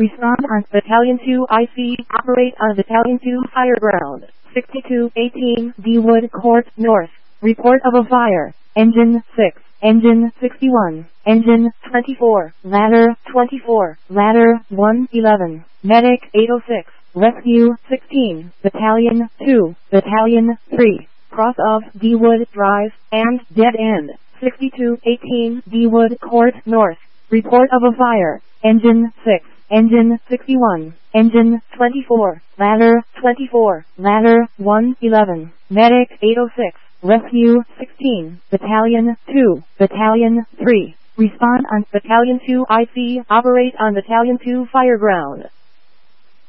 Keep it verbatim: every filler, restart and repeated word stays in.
Respond on Battalion two I C. Operate on Battalion two fire ground. sixty-two eighteen D-Wood Court North. Report of a fire. Engine six. Engine sixty-one. Engine twenty-four. Ladder twenty-four. Ladder one eleven. Medic eight oh six. Rescue sixteen. Battalion two. Battalion three. Cross of D-Wood Drive and dead end. sixty-two eighteen D-Wood Court North. Report of a fire. Engine six. Engine sixty-one. Engine twenty-four. Ladder twenty-four. Ladder one eleven. Medic eight oh six. Rescue sixteen. Battalion two. Battalion three. Respond on Battalion two I C. Operate on Battalion two fire ground.